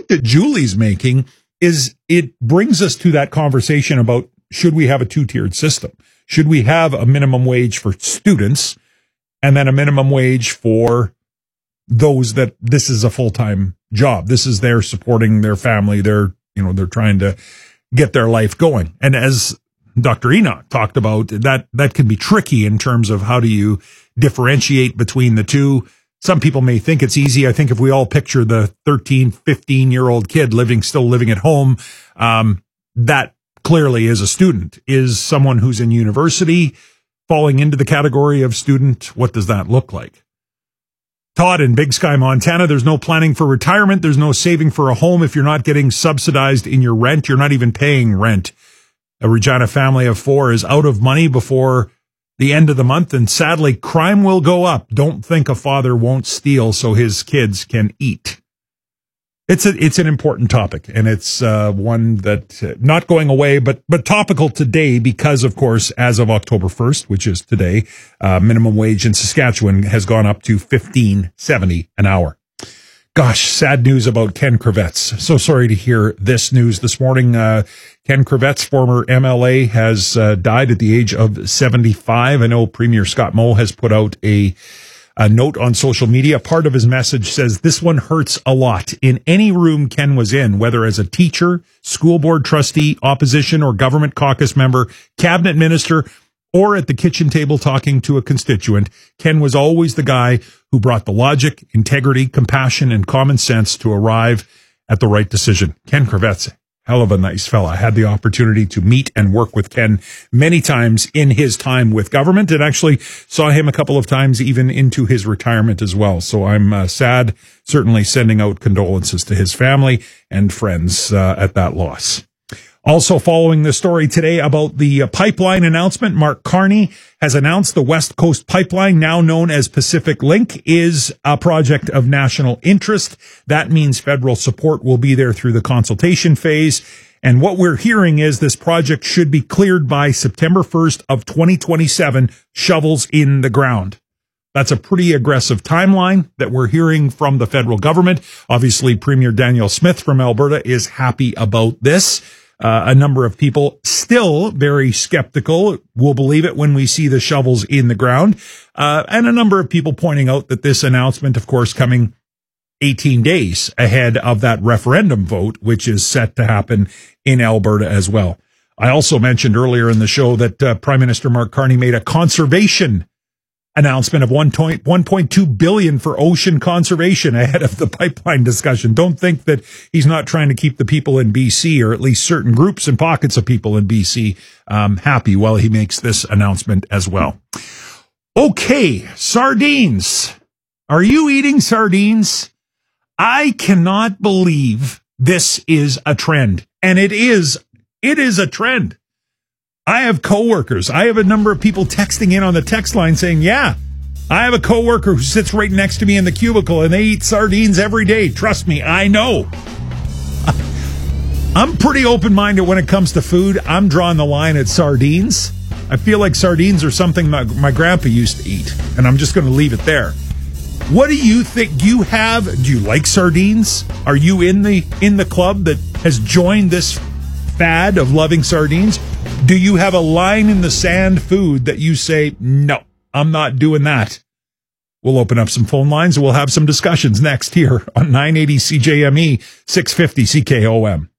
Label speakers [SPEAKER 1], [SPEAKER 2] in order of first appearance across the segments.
[SPEAKER 1] point that Julie's making is it brings us to that conversation about, should we have a two-tiered system? Should we have a minimum wage for students and then a minimum wage for those that this is a full-time job? This is their supporting their family. They're trying to get their life going. And as Dr. Enoch talked about, that can be tricky in terms of how do you differentiate between the two. Some people may think it's easy. I think if we all picture the 13, 15-year-old kid still living at home, that clearly is a student. Is someone who's in university falling into the category of student? What does that look like? Todd in Big Sky, Montana, there's no planning for retirement. There's no saving for a home if you're not getting subsidized in your rent. You're not even paying rent. A Regina family of 4 is out of money before the end of the month, and sadly, crime will go up. Don't think a father won't steal so his kids can eat. It's an important topic, and it's one that not going away, but topical today because, of course, as of October 1st, which is today, minimum wage in Saskatchewan has gone up to $15.70 an hour. Gosh, sad news about Ken Kravets. So sorry to hear this news this morning. Ken Kravets, former MLA, has died at the age of 75. I know Premier Scott Moe has put out a note on social media. Part of his message says, "This one hurts a lot. In any room Ken was in, whether as a teacher, school board trustee, opposition or government caucus member, cabinet minister, or at the kitchen table talking to a constituent, Ken was always the guy who brought the logic, integrity, compassion, and common sense to arrive at the right decision." Ken Kravets, hell of a nice fella. I had the opportunity to meet and work with Ken many times in his time with government, and actually saw him a couple of times even into his retirement as well. So I'm sad, certainly sending out condolences to his family and friends at that loss. Also following the story today about the pipeline announcement, Mark Carney has announced the West Coast Pipeline, now known as Pacific Link, is a project of national interest. That means federal support will be there through the consultation phase. And what we're hearing is this project should be cleared by September 1st of 2027, shovels in the ground. That's a pretty aggressive timeline that we're hearing from the federal government. Obviously, Premier Danielle Smith from Alberta is happy about this. A number of people still very skeptical. We'll believe it when we see the shovels in the ground. And a number of people pointing out that this announcement, of course, coming 18 days ahead of that referendum vote, which is set to happen in Alberta as well. I also mentioned earlier in the show that Prime Minister Mark Carney made a conservation announcement of $1.2 billion for ocean conservation ahead of the pipeline discussion. Don't think that he's not trying to keep the people in BC, or at least certain groups and pockets of people in BC, happy while he makes this announcement as well. Okay, sardines. Are you eating sardines? I cannot believe this is a trend, and it is a trend. I have coworkers. I have a number of people texting in on the text line saying, yeah, I have a coworker who sits right next to me in the cubicle and they eat sardines every day. Trust me, I know. I'm pretty open-minded when it comes to food. I'm drawing the line at sardines. I feel like sardines are something my grandpa used to eat, and I'm just going to leave it there. What do you think? Do you like sardines? Are you in the club that has joined this fad of loving sardines? Do you have a line in the sand food that you say, no, I'm not doing that? We'll open up some phone lines and we'll have some discussions next here on 980 CJME, 650 CKOM.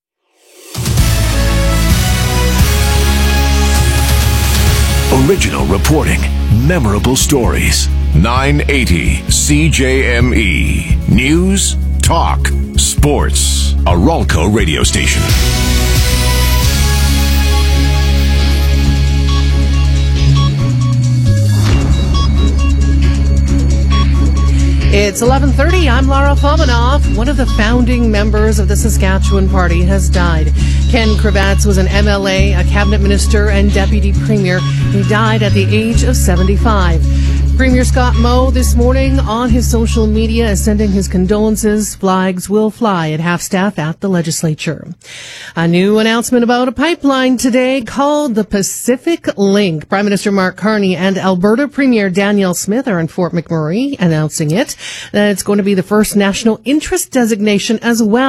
[SPEAKER 2] Original reporting, memorable stories. 980 CJME. News, talk, sports. A Ralco radio station.
[SPEAKER 3] It's 11:30. I'm Lara Fominov. One of the founding members of the Saskatchewan Party has died. Ken Kravets was an MLA, a cabinet minister, and deputy premier. He died at the age of 75. Premier Scott Moe this morning on his social media is sending his condolences. Flags will fly at half-staff at the legislature. A new announcement about a pipeline today called the Pacific Link. Prime Minister Mark Carney and Alberta Premier Danielle Smith are in Fort McMurray announcing it. It's going to be the first national interest designation as well.